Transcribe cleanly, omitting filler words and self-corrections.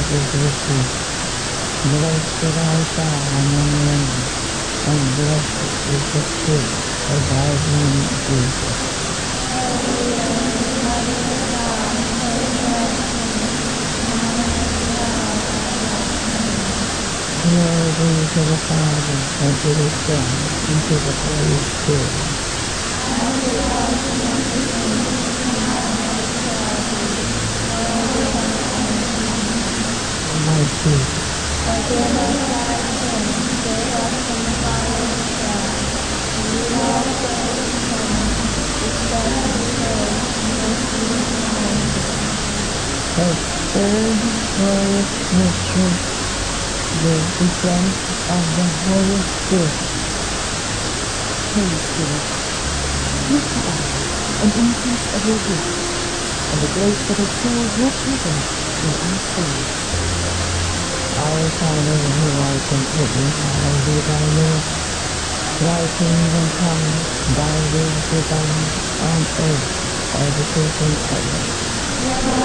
Blessed art thou among women, and blessed is the fruit of thy womb, Jesus. Glory be to the Father, and to the Son, and to the Holy Spirit. My Jesus, Forgive us our sins, save us from the fire of hell. Lead all souls to heaven, especially those most need of mercy. the third glorious mystery, the descent of the Holy Spirit. Holy Spirit, give to us an increase of your gift, and the grace that has filled your presence in our souls. Our Father who art in heaven, hallowed be thy name. Thy kingdom come, thy will be done on earth as it is in heaven.